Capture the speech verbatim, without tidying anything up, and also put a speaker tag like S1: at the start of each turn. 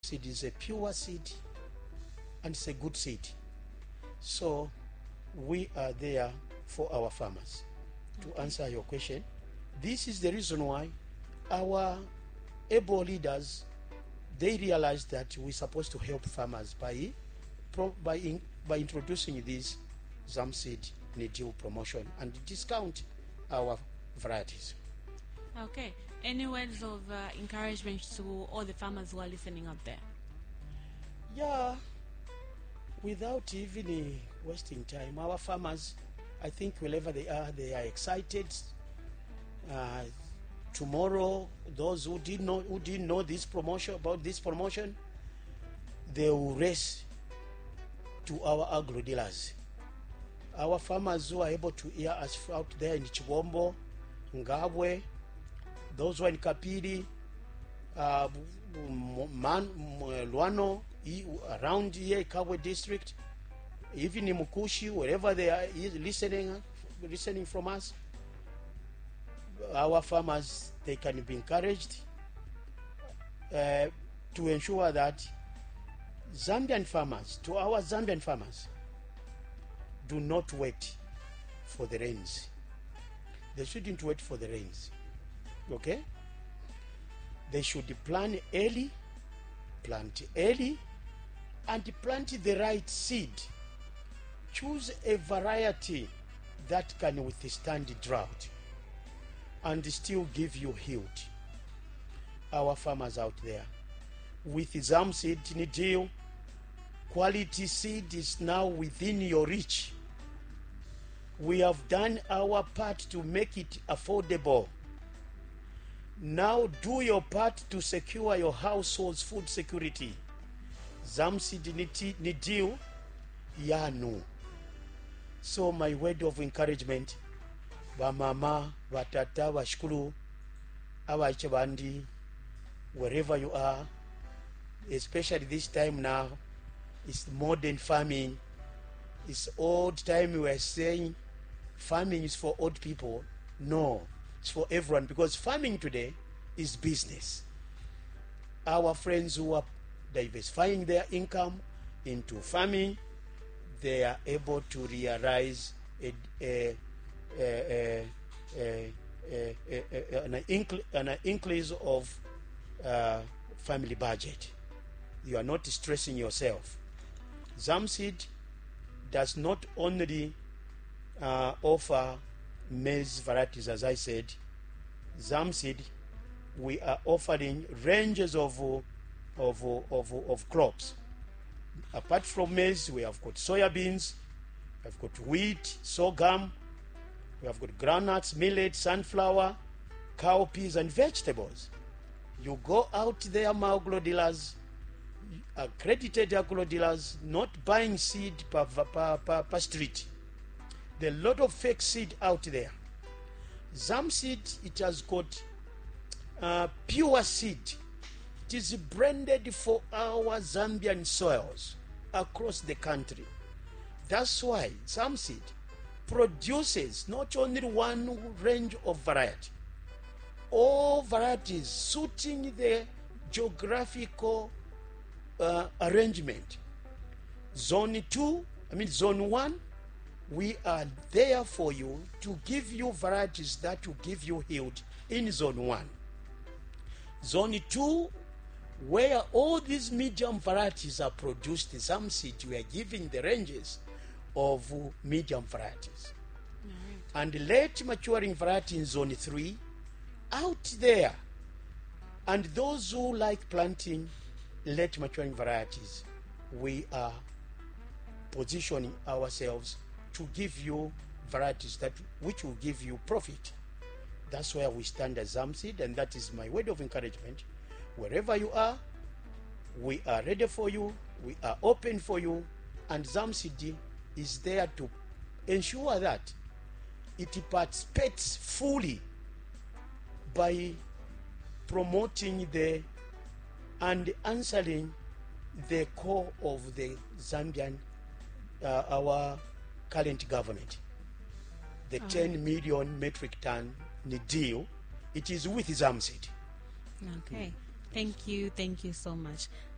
S1: Seed is a pure seed and it's a good seed. So we are there for our farmers. To
S2: Okay.
S1: answer your question, this is the reason why our able leaders, they realized that we're supposed to help farmers by pro- by in, by introducing this Zamseed Nidil promotion and discount our varieties.
S2: Okay. Any words of uh, encouragement to all the farmers who are listening out there?
S1: Yeah, without even uh, wasting time, our farmers, I think wherever they are, they are excited. Uh, tomorrow, those who did not who didn't know this promotion about this promotion, they will race to our agro dealers. Our farmers who are able to hear us out there in Chibombo, Ngabwe, those who are in Kapiri, uh, Man, Luano, around here, Kabwe district, even in Mukushi, wherever they are listening, listening from us, our farmers, they can be encouraged uh, to ensure that Zambian farmers, to our Zambian farmers, do not wait for the rains. They shouldn't wait for the rains. Okay? They should plan early, plant early, and plant the right seed. Choose a variety that can withstand drought and still give you yield. Our farmers out there, with Zamseed Nidil, quality seed is now within your reach. We have done our part to make it affordable. Now do your part to secure your household's food security. Zamseed Nidil Yanu. So my word of encouragement, bamama, batata, bashkulu, abaiche bandi, wherever you are, especially this time now, it's modern farming. It's old time we were saying farming is for old people. No, it's for everyone, because farming today is business. Our friends who are diversifying their income into farming, they are able to realize a, a, a, a, a, a, an, incre- an increase of uh, family budget. You are not stressing yourself. Zamseed does not only uh, offer maize varieties, as I said. Zamseed, we are offering ranges of, of, of, of crops. Apart from maize, we have got soybeans, we have got wheat, sorghum, we have got groundnuts, millet, sunflower, cowpeas, and vegetables. You go out there, my agro dealers, accredited agro dealers, not buying seed per, per, per, per street. There are a lot of fake seed out there. Zamseed, it has got uh, pure seed. It is branded for our Zambian soils across the country. That's why Zamseed produces not only one range of variety, all varieties suiting the geographical uh, arrangement. Zone two, I mean zone one, we are there for you to give you varieties that will give you yield in zone one. Zone two, where all these medium varieties are produced, Zamseed, we are giving the ranges of medium varieties.
S2: Right.
S1: And late maturing variety in zone three, out there. And those who like planting late maturing varieties, we are positioning ourselves to give you varieties that which will give you profit. That's where we stand as Zamseed, and that is my word of encouragement. Wherever you are, we are ready for you, we are open for you, and Zamseed is there to ensure that it participates fully by promoting the and answering the core of the Zambian, uh, our current government. The
S2: All
S1: ten
S2: right.
S1: million metric ton deal, it is with Zamseed.
S2: Okay. Thank you. Thank you so much.